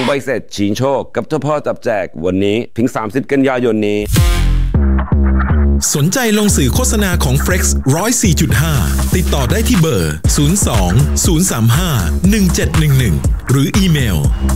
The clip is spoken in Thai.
ใบเสร็จชิงโชคกับเจ้าพ่อจับแจกวันนี้ถึง30 กันยายนนี้สนใจลงสื่อโฆษณาของ Flex 104.5 ติดต่อได้ที่เบอร์ 02 035 1711 หรืออีเมล